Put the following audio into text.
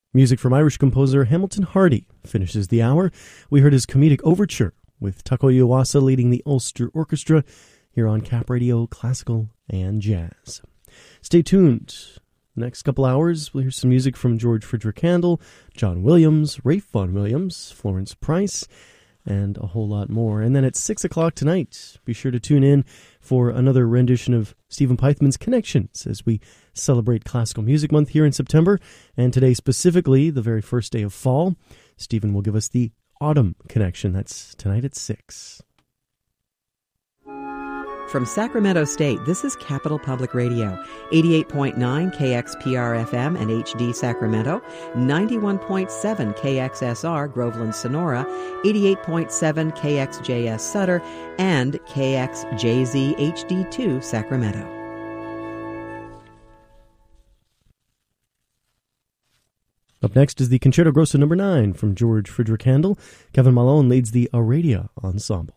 Music from Irish composer Hamilton Hardy finishes the hour. We heard his comedic overture with Taco Iwasa leading the Ulster Orchestra here on Cap Radio Classical and Jazz. Stay tuned. The next couple hours, we'll hear some music from George Frederick Handel, John Williams, Ralph Vaughan Williams, Florence Price, and a whole lot more. And then at 6 o'clock tonight, be sure to tune in for another rendition of Stephen Pythman's Connections as we celebrate Classical Music Month here in September. And today specifically, the very first day of fall, Stephen will give us the Autumn Connection. That's tonight at 6. From Sacramento State, this is Capital Public Radio, 88.9 KXPR-FM and HD Sacramento, 91.7 KXSR Groveland Sonora, 88.7 KXJS Sutter, and KXJZ HD2 Sacramento. Up next is the Concerto Grosso No. 9 from George Frederick Handel. Kevin Malone leads the Aradia Ensemble.